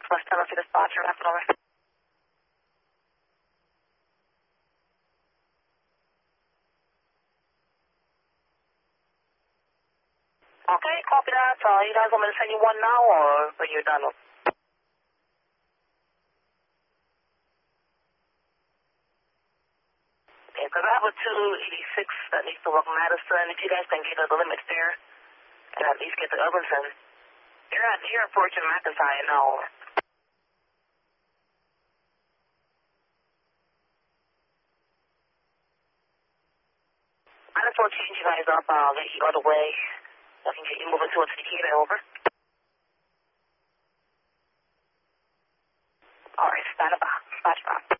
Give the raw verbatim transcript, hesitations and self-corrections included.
West Tennessee dispatcher, rapid over. Okay, copy that. Uh, you guys want me to send you one now, or are you done? Okay, because I have a two eighty-six that needs to work Madison. If you guys can get to the limits there, and at least get to Irvington. You're at you're approaching McIntyre now. I just want to change you guys up. I'll get you out of the way. I can get you moving towards Decatur, over. All right, stand up. Dispatch back.